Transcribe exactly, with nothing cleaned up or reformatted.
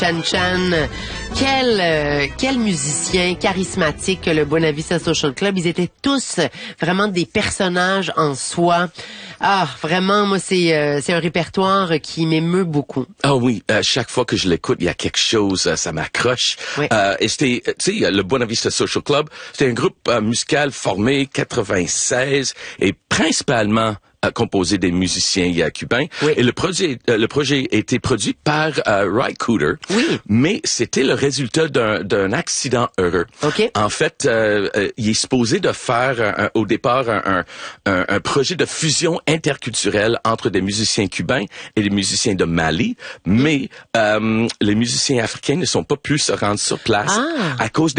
Chan Chan, quel euh, quel musicien charismatique que le Buena Vista Social Club. Ils étaient tous vraiment des personnages en soi. Ah, vraiment, moi, c'est euh, c'est un répertoire qui m'émeut beaucoup. Ah oui, euh, chaque fois que je l'écoute, il y a quelque chose, euh, ça m'accroche. Oui. Euh, et c'était, tu sais, le Buena Vista Social Club, c'était un groupe euh, musical formé quatre-vingt-seize et principalement euh, composé des musiciens euh, cubains. Oui. Et le projet, euh, le projet a été produit par euh, Ry Cooder. Oui. Mais c'était le résultat d'un, d'un accident heureux. OK. En fait, euh, euh, il est supposé de faire un, un, au départ un, un, un projet de fusion interculturelle entre des musiciens cubains et des musiciens de Mali, mais euh, les musiciens africains ne sont pas pu se rendre sur place Ah. à cause